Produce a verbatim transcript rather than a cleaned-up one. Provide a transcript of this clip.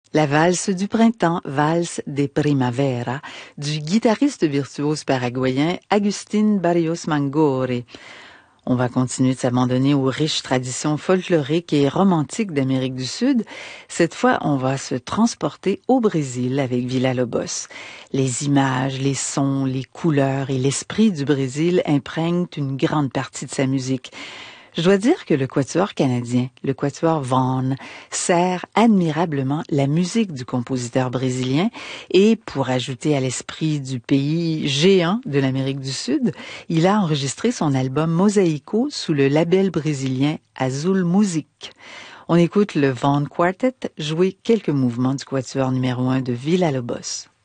La valse du printemps, valse de primavera, du guitariste virtuose paraguayen Agustín Barrios Mangoré. On va continuer de s'abandonner aux riches traditions folkloriques et romantiques d'Amérique du Sud. Cette fois, on va se transporter au Brésil avec Villa-Lobos. Les images, les sons, les couleurs et l'esprit du Brésil imprègnent une grande partie de sa musique. Je dois dire que le quatuor canadien, le quatuor Vaughan, sert admirablement la musique du compositeur brésilien et, pour ajouter à l'esprit du pays géant de l'Amérique du Sud, il a enregistré son album Mosaico sous le label brésilien Azul Music. On écoute le Vaughan Quartet jouer quelques mouvements du quatuor numéro un de Villa-Lobos.